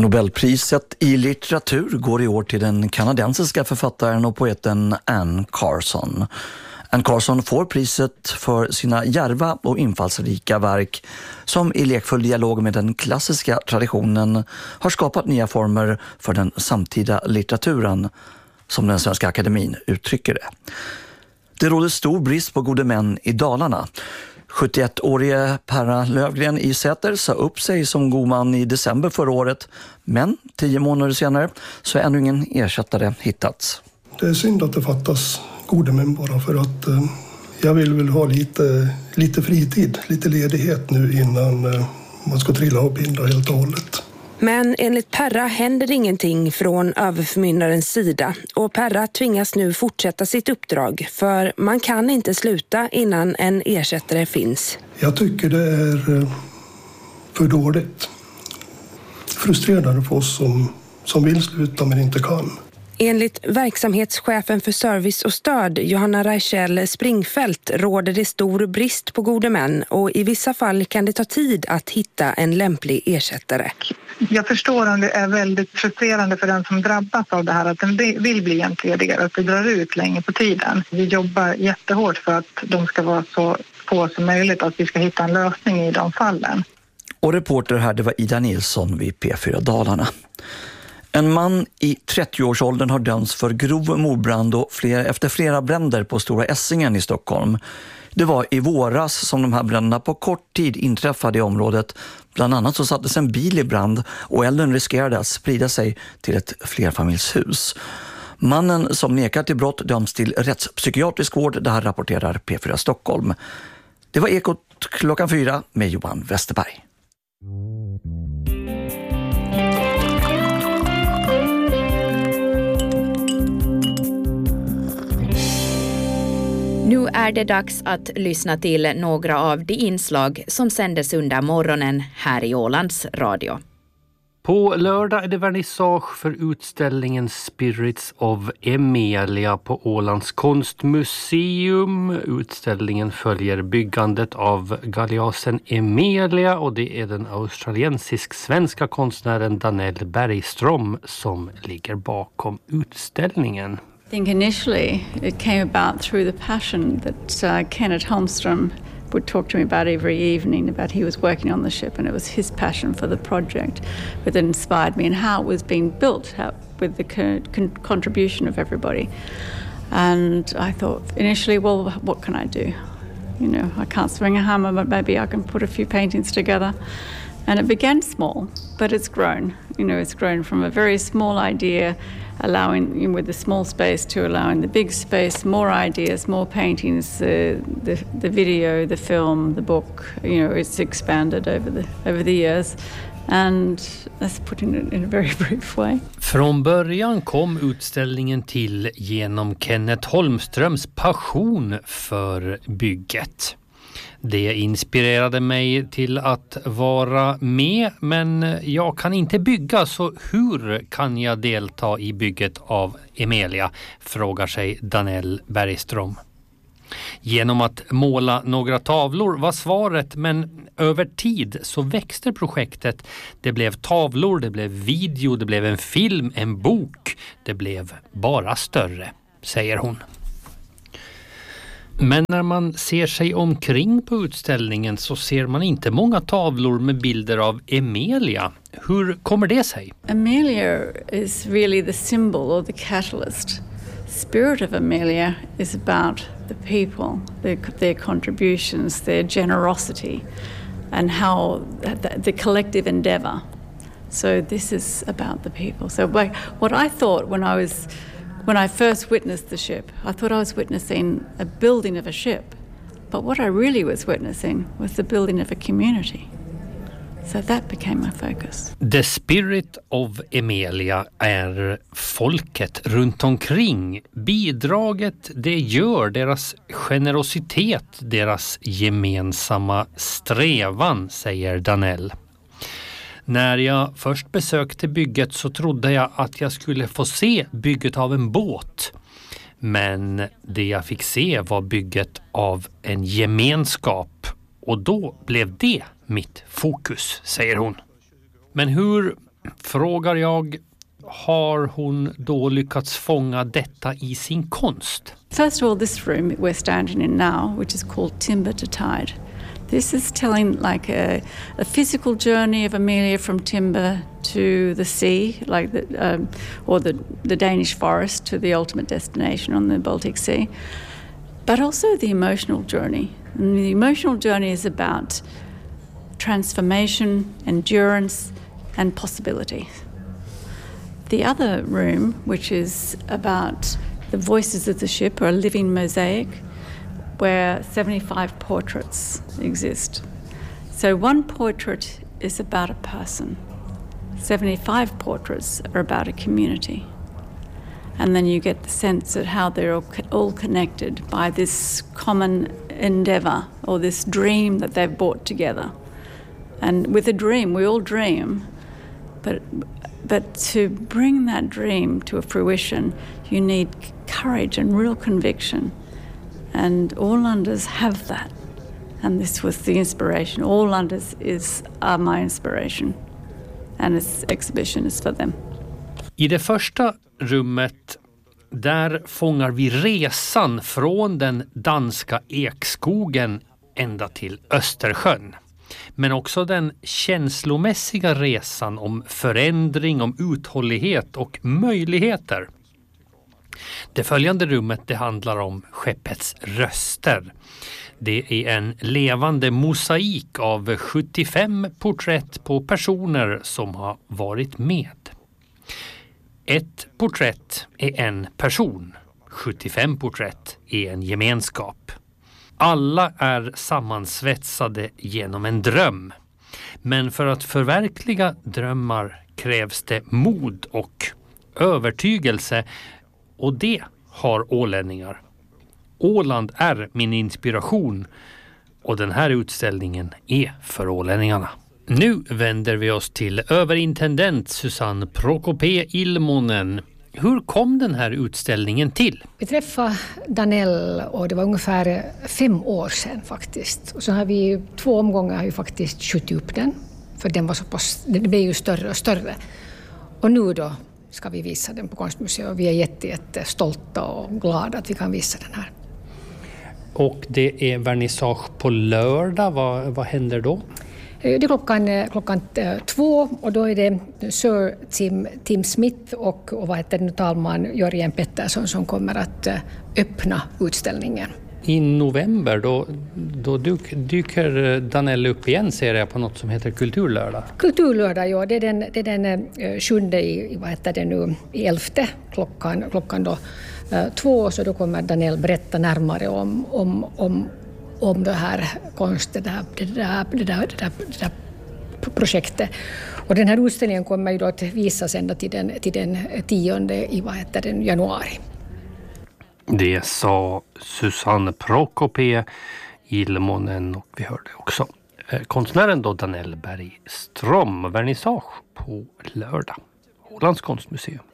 Nobelpriset i litteratur går i år till den kanadensiska författaren och poeten Anne Carson. Anne Carson får priset för sina djärva och infallsrika verk som i lekfull dialog med den klassiska traditionen har skapat nya former för den samtida litteraturen, som den Svenska Akademin uttrycker det. Det råder stor brist på gode män i Dalarna. 71-årige Perra Lövgren i Säter sa upp sig som god man i december förra året, men 10 månader senare så är ännu ingen ersättare hittats. Det är synd att det fattas gode män bara för att jag vill väl ha lite fritid, lite ledighet nu innan man ska trilla och binda helt och hållet. Men enligt Perra händer ingenting från överförmyndarens sida och Perra tvingas nu fortsätta sitt uppdrag för man kan inte sluta innan en ersättare finns. Jag tycker det är för dåligt. Frustrerande för oss som vill sluta men inte kan. Enligt verksamhetschefen för service och stöd, Johanna Reichel Springfält, råder det stor brist på gode män och i vissa fall kan det ta tid att hitta en lämplig ersättare. Jag förstår om det är väldigt frustrerande för den som drabbas av det här att den vill bli entledigad, att det drar ut länge på tiden. Vi jobbar jättehårt för att de ska vara så få som möjligt, att vi ska hitta en lösning i de fallen. Och reporter här, det var Ida Nilsson vid P4 Dalarna. En man i 30-årsåldern har dömts för grov mordbrand efter flera bränder på Stora Essingen i Stockholm. Det var i våras som de här bränderna på kort tid inträffade i området. Bland annat så sattes en bil i brand och elden riskerade att sprida sig till ett flerfamiljshus. Mannen som nekar till brott döms till rättspsykiatrisk vård, det här rapporterar P4 Stockholm. Det var Ekot klockan 4 med Johan Westerberg. Nu är det dags att lyssna till några av de inslag som sändes under morgonen här i Ålands radio. På lördag är det vernissage för utställningen Spirits of Emelia på Ålands konstmuseum. Utställningen följer byggandet av galeasen Emelia och det är den australiensisk-svenska konstnären Danell Bergström som ligger bakom utställningen. I think initially it came about through the passion that Kenneth Holmström would talk to me about every evening about he was working on the ship, and it was his passion for the project that inspired me and how it was being built with the contribution of everybody. And I thought initially, well, what can I do? You know, I can't swing a hammer, but maybe I can put a few paintings together. And it began small, but it's grown. You know, it's grown from a very small idea, allowing with the small space to allowing the big space, more ideas, more paintings, the video, the film, the book. You know, it's expanded over the years. And that's putting it in a very brief way. Från början kom utställningen till genom Kenneth Holmströms passion för bygget. Det inspirerade mig till att vara med, men jag kan inte bygga, så hur kan jag delta i bygget av Emelia, frågar sig Danell Bergström. Genom att måla några tavlor var svaret, men över tid så växte projektet. Det blev tavlor, det blev video, det blev en film, en bok. Det blev bara större, säger hon. Men när man ser sig omkring på utställningen så ser man inte många tavlor med bilder av Emelia. Hur kommer det sig? Emelia is really the symbol or the catalyst. Spirit of Emelia is about the people, their contributions, their generosity, and how the collective endeavor. So this is about the people. So what I thought when I first witnessed the ship, I thought I was witnessing a building of a ship. But what I really was witnessing was the building of a community. So that became my focus. The Spirit of Emelia är folket runt omkring. Bidraget det gör deras generositet, deras gemensamma strävan, säger Danell. När jag först besökte bygget så trodde jag att jag skulle få se bygget av en båt. Men det jag fick se var bygget av en gemenskap. Och då blev det mitt fokus, säger hon. Men hur frågar jag, har hon då lyckats fånga detta i sin konst? First of all, this room we're standing in now, which is called Timber to Tide. This is telling like a physical journey of Amelia from timber to the sea, like the Danish forest to the ultimate destination on the Baltic Sea, but also the emotional journey. And the emotional journey is about transformation, endurance, and possibility. The other room, which is about the voices of the ship, or a living mosaic, where 75 portraits exist. So one portrait is about a person. 75 portraits are about a community. And then you get the sense of how they're all connected by this common endeavour or this dream that they've brought together. And with a dream, we all dream, but to bring that dream to a fruition, you need courage and real conviction. And Ålanders have that. And this was the inspiration. Ålanders are my inspiration. And this exhibition is for them. I det första rummet, där fångar vi resan från den danska ekskogen ända till Östersjön. Men också den känslomässiga resan om förändring, om uthållighet och möjligheter. Det följande rummet, det handlar om skeppets röster. Det är en levande mosaik av 75 porträtt på personer som har varit med. Ett porträtt är en person. 75 porträtt är en gemenskap. Alla är sammansvetsade genom en dröm. Men för att förverkliga drömmar krävs det mod och övertygelse. Och det har ålänningar. Åland är min inspiration. Och den här utställningen är för ålänningarna. Nu vänder vi oss till överintendent Susanne Prokopé Ilmonen. Hur kom den här utställningen till? Vi träffade Danell och det var ungefär 5 år sedan faktiskt. Och så har vi 2 omgångar har vi faktiskt skjutit upp den. För den var så pass, det blev ju större och större. Och nu då ska vi visa den på Konstmuseet och vi är jättestolta och glada att vi kan visa den här. Och det är vernissage på lördag. Vad händer då? Det är klockan 2 och då är det Sir Tim Smith och talman Jörgen Pettersson som kommer att öppna utställningen. I november då dyker Danell upp igen, ser jag, på något som heter Kulturlördag. Kulturlördag, ja. Det är den 7 i 11 klockan då 2, så då kommer Danell berätta närmare om det här konsten, det där projektet. Och den här utställningen kommer ju då att visas ända till den 10 i januari. Det sa Susanne Prokopé Ilmonen, och vi hörde också konstnären då Danell Bergström. Vernissage på lördag. Ålands konstmuseum.